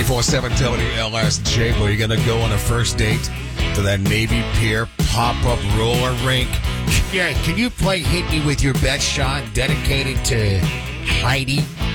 94.7 WLSJ. Well, you're going to go on a first date to that Navy Pier pop-up roller rink. Yeah, can you play Hit Me With Your Best Shot dedicated to Heidi?